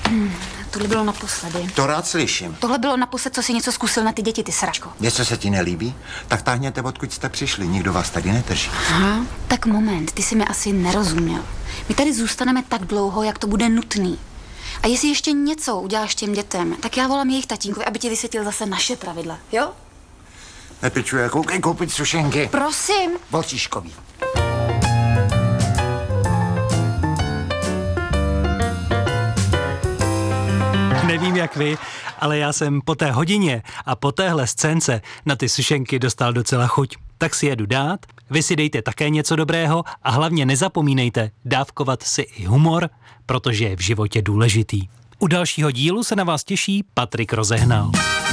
Tohle bylo naposledy. To rád slyším. Tohle bylo naposled, co si něco zkusil na ty děti, ty sračko. Něco se ti nelíbí? Tak táhněte, odkud jste přišli. Nikdo vás tady nedrží. Aha, tak moment, ty jsi mi asi nerozuměl. My tady zůstaneme tak dlouho, jak to bude nutný. A jestli ještě něco uděláš těm dětem, tak já volám jejich tatínkovi, aby ti vysvětlil zase naše pravidla, jo? Nepičuje, koukej koupit sušenky. Prosím. Volčíškový. Nevím jak vy, ale já jsem po té hodině a po téhle scénce na ty sušenky dostal docela chuť. Tak si jedu dát, vy si dejte také něco dobrého a hlavně nezapomínejte dávkovat si i humor, protože je v životě důležitý. U dalšího dílu se na vás těší Patrik Rozehnal.